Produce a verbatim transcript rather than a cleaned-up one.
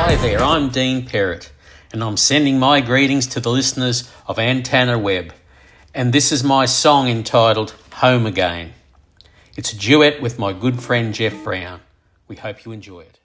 Hi there, I'm Dean Perrott, and I'm sending my greetings to the listeners of Antenna Web. And this is my song entitled Home Again. It's a duet with my good friend Jeff Brown. We hope you enjoy it.